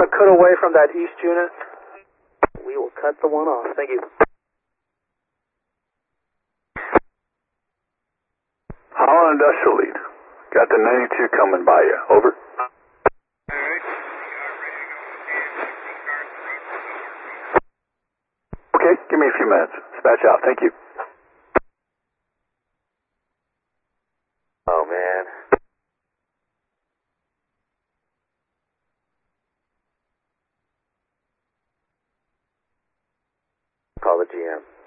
Cut away from that east unit. We will cut the one off. Thank you. Holland Industrial Lead. Got the 92 coming by you. Over. Okay, give me a few minutes. Dispatch out. Thank you. Oh, man. Call the GM.